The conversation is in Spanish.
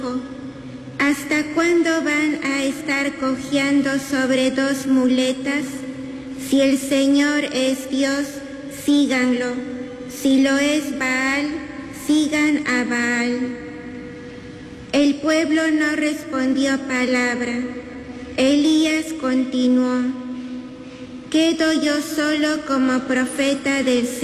¿Hasta cuándo van a estar cojeando sobre dos muletas? Si el Señor es Dios, síganlo. Si lo es Baal, sigan a Baal. El pueblo no respondió palabra. Elías continuó: quedo yo solo como profeta del Señor.